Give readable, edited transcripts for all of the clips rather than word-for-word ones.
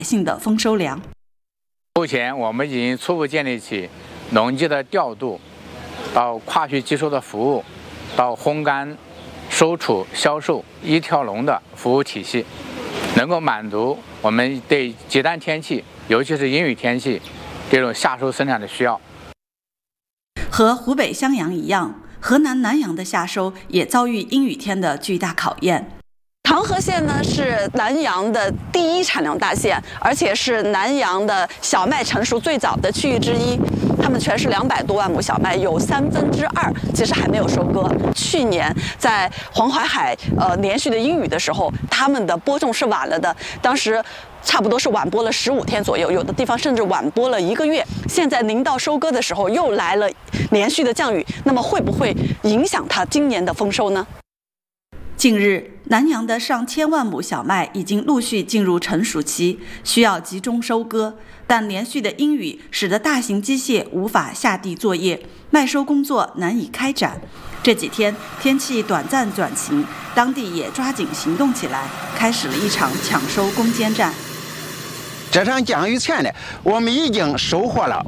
姓的丰收粮。 目前我们已经初步建立起农机的调度到跨区集收的服务，到烘干、收储、销售一条龙的服务体系，能够满足我们对极端天气，尤其是阴雨天气这种夏收生产的需要。 和湖北襄阳一样，河南南阳的夏收也遭遇阴雨天的巨大考验。 唐河县呢是南阳的第一产粮大县，而且是南阳的小麦成熟最早的区域之一。他们全市200多万亩小麦，有2/3其实还没有收割。去年在黄淮海连续的阴雨的时候，他们的播种是晚了的，当时差不多是晚播了15天左右，有的地方甚至晚播了1个月。现在临到收割的时候，又来了连续的降雨，那么会不会影响它今年的丰收呢？ 近日，南阳的上千万亩小麦已经陆续进入成熟期，需要集中收割，但连续的阴雨使得大型机械无法下地作业，麦收工作难以开展。这几天天气短暂转晴，当地也抓紧行动起来，开始了一场抢收攻坚战。 这场降雨前呢，我们已经收获了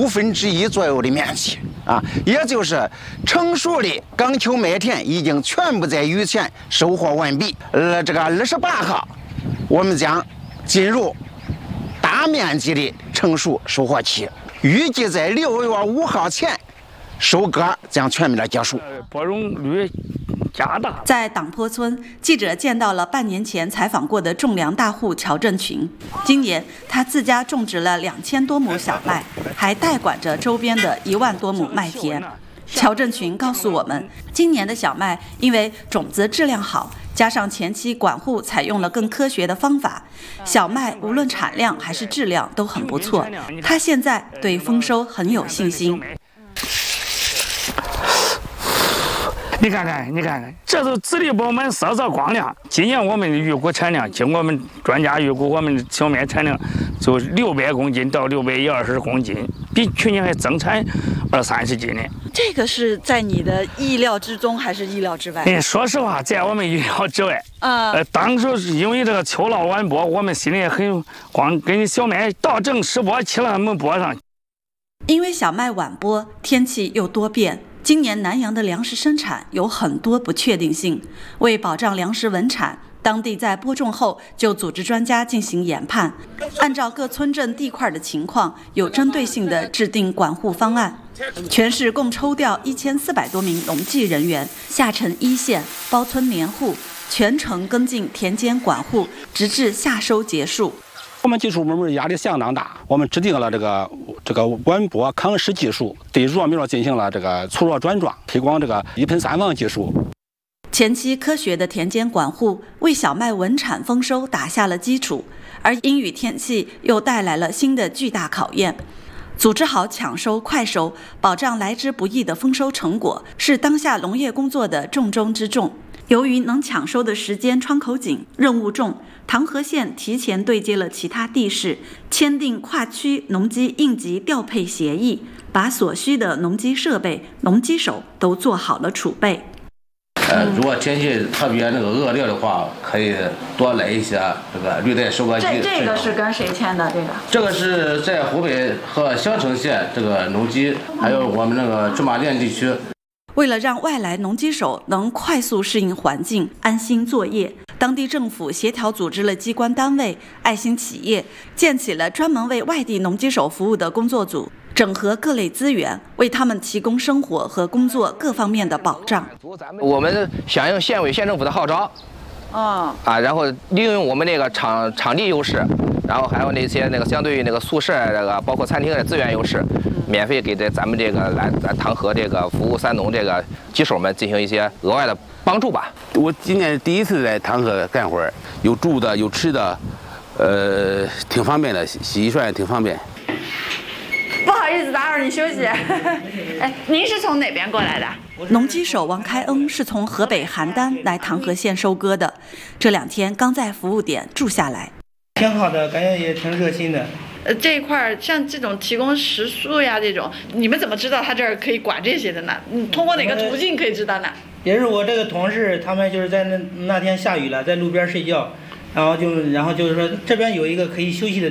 1/5左右的面积。也就是成熟的钢球麦田已经全部在雨前收获完毕。这个28号，我们将进入大面积的成熟收获期，预计在6月5号前，收割将全面的结束。 播种率加大。 在党坡村，记者见到了半年前采访过的种粮大户乔振群。今年他自家种植了2000多亩小麦，还代管着周边的1万多亩麦田。乔振群告诉我们，今年的小麦因为种子质量好，加上前期管护采用了更科学的方法，小麦无论产量还是质量都很不错。他现在对丰收很有信心。 你看看，这都直立饱满，色泽光亮。今年我们的预估产量，经过我们专家预估，我们的小麦产量就600公斤到620公斤，比去年还增产20-30斤呢。 这个是在你的意料之中还是意料之外？ 说实话，在我们意料之外。当时是因为这个秋涝晚播，我们心里很光跟小麦到正试播期了，没播上。 因为小麦晚播，天气又多变。今年南阳的粮食生产有很多不确定性，为保障粮食稳产，当地在播种后就组织专家进行研判，按照各村镇地块的情况，有针对性地制定管护方案。全市共抽调1400多名农技人员下沉一线，包村联户，全程跟进田间管护，直至夏收结束。 我们技术部门压力相当大，我们制定了这个晚播抗湿技术，对弱苗进行了这个粗弱转状，推广这个1盆3防技术。 前期科学的田间管护为小麦稳产丰收打下了基础，而阴雨天气又带来了新的巨大考验。组织好抢收快收，保障来之不易的丰收成果，是当下农业工作的重中之重。由于能抢收的时间窗口紧，任务重，唐河县提前对接了其他地市，签订跨区农机应急调配协议，把所需的农机设备、农机手都做好了储备。 如果天气特别恶劣的话，可以多来一些这个绿带收割机。 这个是跟谁签的？ 这个是在湖北和襄城县这个农机，还有我们那个驻马店地区。 为了让外来农机手能快速适应环境、安心作业，当地政府协调组织了机关单位、爱心企业，建起了专门为外地农机手服务的工作组，整合各类资源，为他们提供生活和工作各方面的保障。 我们响应县委县政府的号召，然后利用我们那个场地优势，然后还有那些相对于宿舍包括餐厅的资源优势，免费给咱们来唐河服务3农机手们进行一些额外的帮助吧。 我今年第一次在唐河干活，有住的有吃的，挺方便的，洗衣涮也挺方便。 不好意思打扰你休息。您是从哪边过来的？ 农机手王开恩是从河北邯郸来唐河县收割的，这2天刚在服务点住下来。 挺好的，感觉也挺热心的。 这一块像这种提供食宿呀，这种你们怎么知道他这儿可以管这些的呢？通过哪个途径可以知道呢？ 也是我这个同事，他们就是在那天下雨了，在路边睡觉，然后就是说这边有一个可以休息的